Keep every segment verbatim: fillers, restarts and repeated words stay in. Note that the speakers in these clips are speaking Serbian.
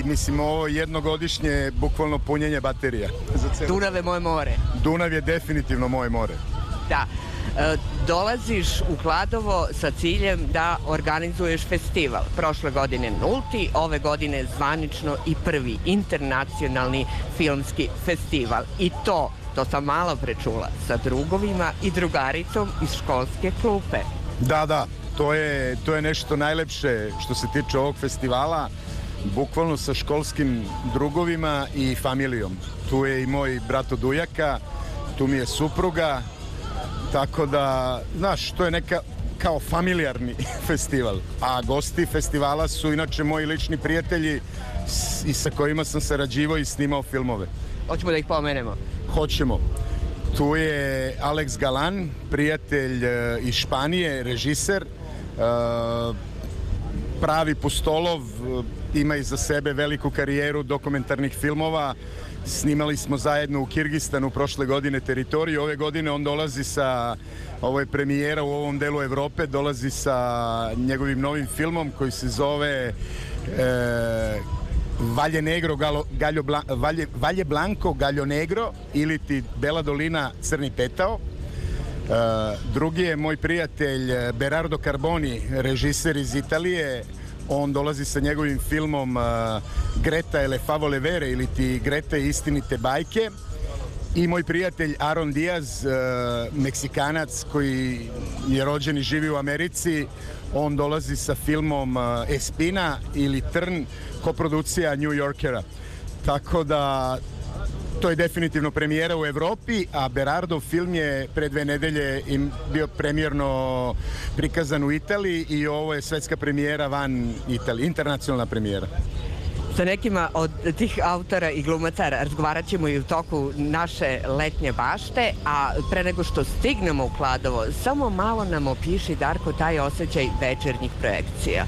mislim ovo jednogodišnje bukvalno punjenje baterija. Dunav je moje more. Dunav je definitivno moje more. Da. E, dolaziš u Kladovo sa ciljem da organizuješ festival. Prošle godine nulti, ove godine zvanično i prvi internacionalni filmski festival. I to, to sam malo prečula, sa drugovima i drugaricom iz školske klupe. Da, da, to je, to je nešto najlepše što se tiče ovog festivala. Bukvalno sa školskim drugovima i familijom. Tu je i moj brato Dujaka, tu mi je supruga, tako da, znaš, to je neka kao familijarni festival. A gosti festivala su inače moji lični prijatelji i sa kojima sam sarađivao i snimao filmove. Hoćemo da ih pomenemo? Hoćemo. Tu je Alex Galan, prijatelj iz Španije, režiser, pravi pustolov, ima iza sebe veliku karijeru dokumentarnih filmova. Snimali smo zajedno u Kirgistanu prošle godine Teritoriju. Ove godine on dolazi sa, ovo je premijera u ovom delu Evrope, dolazi sa njegovim novim filmom koji se zove e, Valje Negro, Galo, Galjo Bla, Valje, Valje Blanco, Galjo Negro ili ti Bela Dolina, Crni petao. E, drugi je moj prijatelj Berardo Carboni, režiser iz Italije. On dolazi sa njegovim filmom uh, Greta e le favole vere ili ti Grete istinite bajke. I moj prijatelj Aaron Diaz, uh, Meksikanac koji je rođen i živi u Americi. On dolazi sa filmom uh, Espina ili Trn, koprodukcija New Yorkera. Tako da to je definitivno premijera u Evropi, a Berardov film je pre dve nedelje bio premijerno prikazan u Italiji i ovo je svetska premijera van Italije, internacionalna premijera. Sa nekima od tih autora i glumaca razgovarat ćemo i u toku naše letnje bašte, a pre nego što stignemo u Kladovo, samo malo nam opiši, Darko, taj osjećaj večernjih projekcija.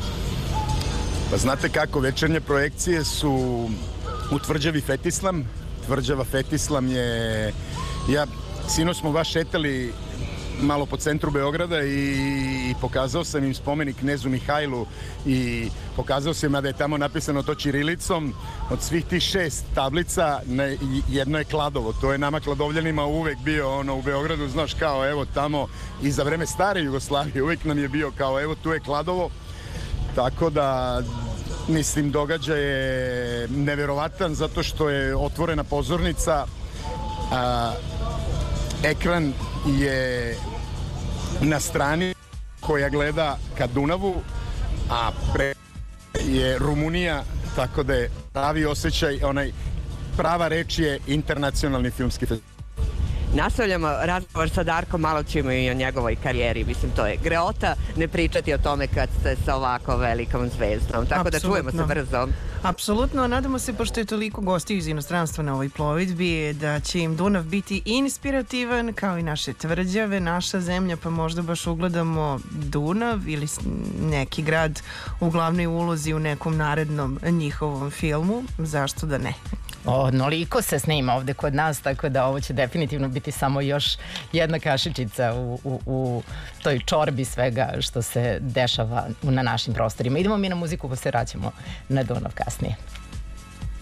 Pa znate kako, večernje projekcije su u tvrđavi Fetislam. Tvrđava Fetislam je, ja, sinoć smo baš šetali malo po centru Beograda i, i pokazao sam im spomenik knezu Mihajlu i pokazao sam da je tamo napisano to ćirilicom. Od svih tih šest tablica ne, jedno je Kladovo, to je nama Kladovljanima uvek bio ono u Beogradu, znaš, kao evo tamo i za vreme stare Jugoslavije uvek nam je bio kao evo tu je Kladovo, tako da mislim, događaj je neverovatan zato što je otvorena pozornica, a, ekran je na strani koja gleda ka Dunavu, a pre je Rumunija, tako da je pravi osjećaj, onaj prava reč je internacionalni filmski festival. Nastavljamo razgovor sa Darkom, malo ćemo i o njegovoj karijeri, mislim to je greota ne pričati o tome kad ste sa ovako velikom zvezdom, tako da čujemo se brzo. Apsolutno, nadamo se, pošto je toliko gostiju iz inostranstva na ovoj plovidbi, da će im Dunav biti inspirativan kao i naše tvrđave, naša zemlja, pa možda baš ugledamo Dunav ili neki grad u glavnoj ulozi u nekom narednom njihovom filmu, zašto da ne? Onoliko se snima ovde kod nas, tako da ovo će definitivno biti samo još jedna kašičica u, u, u toj čorbi svega što se dešava na našim prostorima. Idemo mi na muziku pa se vraćamo na Dunav kasnije.